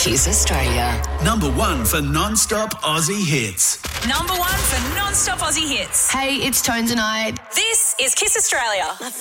Kiss Australia. Number 1 for non-stop Aussie hits. Number 1 for non-stop Aussie hits. Hey, it's Tones and I. This is Kiss Australia.